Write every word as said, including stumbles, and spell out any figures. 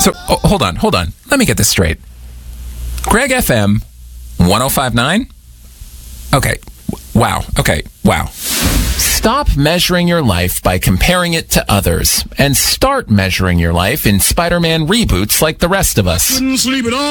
So, oh, hold on, hold on. Let me get this straight. Greg F M, one oh five point nine? Okay. Wow. Okay. Wow. Stop measuring your life by comparing it to others and start measuring your life in Spider-Man reboots like the rest of us. Couldn't sleep at all.